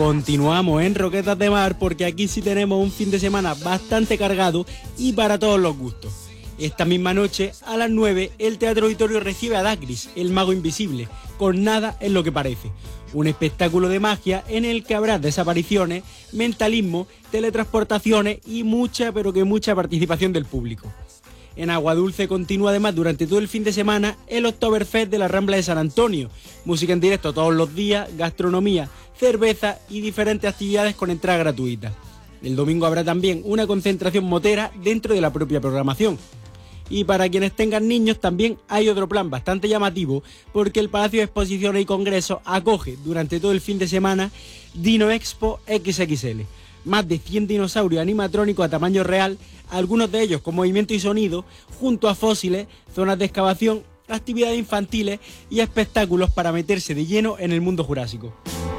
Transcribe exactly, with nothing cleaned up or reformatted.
Continuamos en Roquetas de Mar porque aquí sí tenemos un fin de semana bastante cargado y para todos los gustos. Esta misma noche, a las nueve, el Teatro Auditorio recibe a Dacris, el mago invisible, con nada en lo que parece. Un espectáculo de magia en el que habrá desapariciones, mentalismo, teletransportaciones y mucha, pero que mucha participación del público. En Aguadulce continúa además durante todo el fin de semana el Oktoberfest de la Rambla de San Antonio. Música en directo todos los días, gastronomía, cerveza y diferentes actividades con entrada gratuita. El domingo habrá también una concentración motera dentro de la propia programación. Y para quienes tengan niños también hay otro plan bastante llamativo porque el Palacio de Exposiciones y Congresos acoge durante todo el fin de semana Dino Expo equis equis ele. Más de cien dinosaurios animatrónicos a tamaño real, algunos de ellos con movimiento y sonido, junto a fósiles, zonas de excavación, actividades infantiles y espectáculos para meterse de lleno en el mundo jurásico.